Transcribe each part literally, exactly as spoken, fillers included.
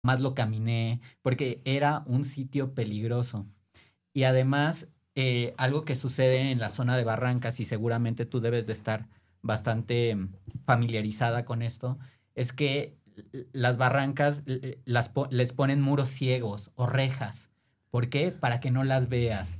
más lo caminé, porque era un sitio peligroso. Y además, eh, algo que sucede en la zona de Barrancas, y seguramente tú debes de estar bastante mm, familiarizada con esto, es que l- las barrancas l- las po- les ponen muros ciegos o rejas. ¿Por qué? Para que no las veas.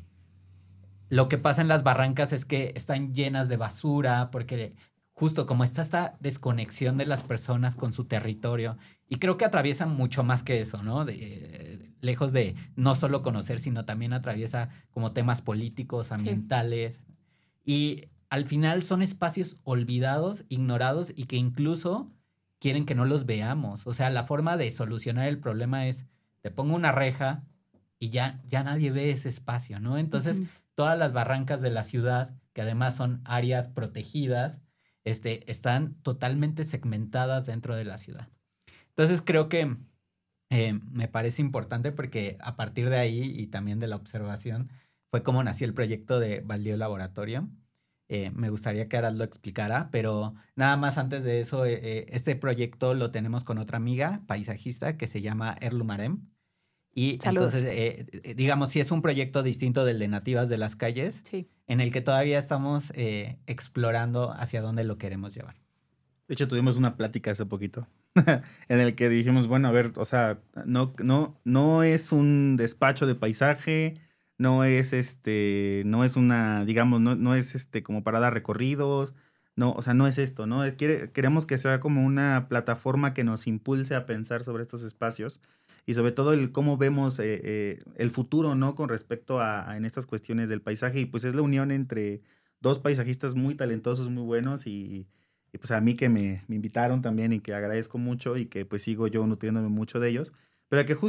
Lo que pasa en las barrancas es que están llenas de basura, porque justo como está esta desconexión de las personas con su territorio, y creo que atraviesan mucho más que eso, ¿no? De, lejos de no solo conocer, sino también atraviesa como temas políticos, Sí. ambientales, y al final son espacios olvidados, ignorados, y que incluso quieren que no los veamos. O sea, la forma de solucionar el problema es, te pongo una reja y ya, ya nadie ve ese espacio, ¿no? Entonces, Ujú. todas las barrancas de la ciudad, que además son áreas protegidas, este, están totalmente segmentadas dentro de la ciudad. Entonces creo que eh, me parece importante porque a partir de ahí y también de la observación fue como nació el proyecto de Baldío Laboratorio. Eh, me gustaría que Arad lo explicara, pero nada más antes de eso, eh, eh, este proyecto lo tenemos con otra amiga paisajista que se llama Erlu Marem. Y entonces, Saludos. eh, eh, digamos, sí es un proyecto distinto del de Nativas de las Calles, Sí. en el que todavía estamos eh, explorando hacia dónde lo queremos llevar. De hecho, tuvimos una plática hace poquito en el que dijimos, bueno, a ver, o sea, no, no, no es un despacho de paisaje, no es este, no es una, digamos, no, no es este como para dar recorridos, no, o sea, no es esto, ¿no? Quiere- queremos que sea como una plataforma que nos impulse a pensar sobre estos espacios y sobre todo el cómo vemos eh, eh, el futuro, ¿no? Con respecto a, a en estas cuestiones del paisaje y pues es la unión entre dos paisajistas muy talentosos, muy buenos y y pues a mí que me, me invitaron también y que agradezco mucho y que pues sigo yo nutriéndome mucho de ellos, pero que